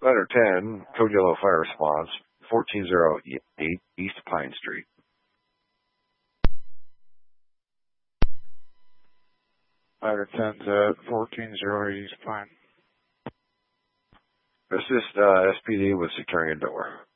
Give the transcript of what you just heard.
Letter 10, Code Yellow Fire Response, 1408 East Pine Street. Ladder 10's at 1408 East Pine. Assist SPD with securing a door.